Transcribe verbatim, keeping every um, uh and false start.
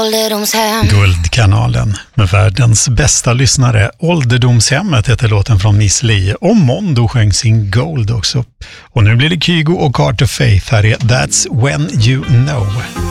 ålderdomshem. Guldkanalen med världens bästa lyssnare. Ålderdomshemmet heter låten från Miss Li. Och Mondo sjöng sin Gold också. Och nu blir det Kygo och Carter Faith här i That's When You Know.